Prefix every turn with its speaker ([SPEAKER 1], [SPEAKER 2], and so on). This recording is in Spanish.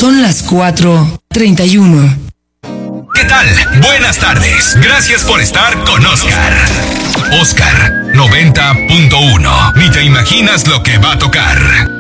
[SPEAKER 1] Son las 4:31.
[SPEAKER 2] ¿Qué tal? Buenas tardes. Gracias por estar con Oscar. Oscar 90.1. Ni te imaginas lo que va a tocar.